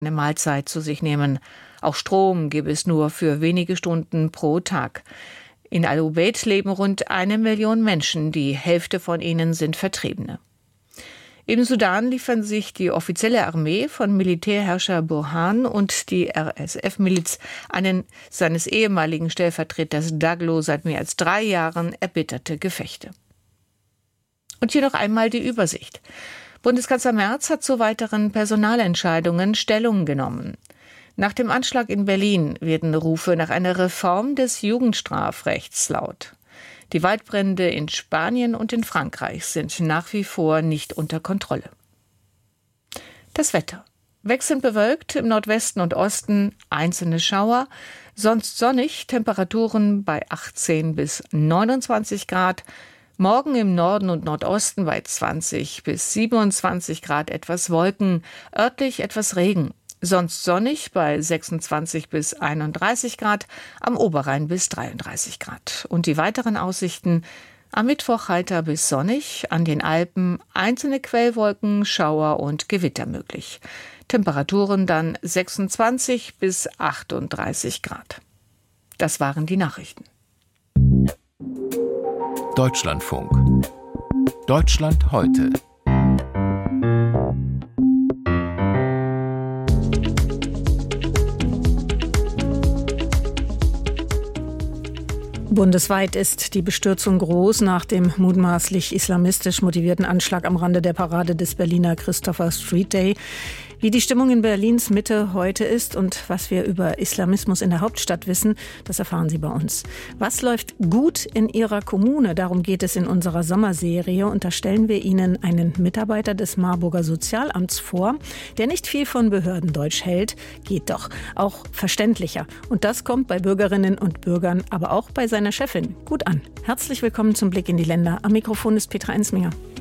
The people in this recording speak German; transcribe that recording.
eine Mahlzeit zu sich nehmen. Auch Strom gäbe es nur für wenige Stunden pro Tag. In Al-Ubaid leben rund 1 Million Menschen, die Hälfte von ihnen sind Vertriebene. Im Sudan liefern sich die offizielle Armee von Militärherrscher Burhan und die RSF-Miliz einen seines ehemaligen Stellvertreters Daglo seit mehr als 3 Jahren erbitterte Gefechte. Und hier noch einmal die Übersicht. Bundeskanzler Merz hat zu weiteren Personalentscheidungen Stellung genommen. Nach dem Anschlag in Berlin werden Rufe nach einer Reform des Jugendstrafrechts laut. Die Waldbrände in Spanien und in Frankreich sind nach wie vor nicht unter Kontrolle. Das Wetter. Wechselnd bewölkt, im Nordwesten und Osten einzelne Schauer, sonst sonnig, Temperaturen bei 18 bis 29 Grad. Morgen im Norden und Nordosten bei 20 bis 27 Grad etwas Wolken, örtlich etwas Regen. Sonst sonnig bei 26 bis 31 Grad, am Oberrhein bis 33 Grad. Und die weiteren Aussichten: am Mittwoch heiter bis sonnig, an den Alpen einzelne Quellwolken, Schauer und Gewitter möglich. Temperaturen dann 26 bis 38 Grad. Das waren die Nachrichten. Deutschlandfunk. Deutschland heute. Bundesweit ist die Bestürzung groß nach dem mutmaßlich islamistisch motivierten Anschlag am Rande der Parade des Berliner Christopher Street Day. Wie die Stimmung in Berlins Mitte heute ist und was wir über Islamismus in der Hauptstadt wissen, das erfahren Sie bei uns. Was läuft gut in Ihrer Kommune? Darum geht es in unserer Sommerserie. Und da stellen wir Ihnen einen Mitarbeiter des Marburger Sozialamts vor, der nicht viel von Behördendeutsch hält. Geht doch. Auch verständlicher. Und das kommt bei Bürgerinnen und Bürgern, aber auch bei seiner Chefin gut an. Herzlich willkommen zum Blick in die Länder. Am Mikrofon ist Petra Ensminger.